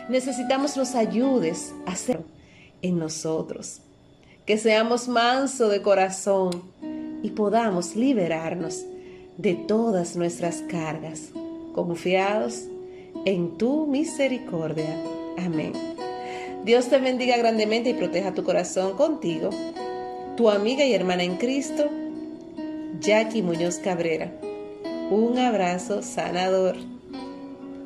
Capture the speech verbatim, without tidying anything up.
necesitamos nos ayudes a hacerlo en nosotros. Que seamos mansos de corazón y podamos liberarnos de todas nuestras cargas, confiados en tu misericordia. Amén. Dios te bendiga grandemente y proteja tu corazón contigo. Tu amiga y hermana en Cristo, Jackie Muñoz Cabrera. Un abrazo sanador.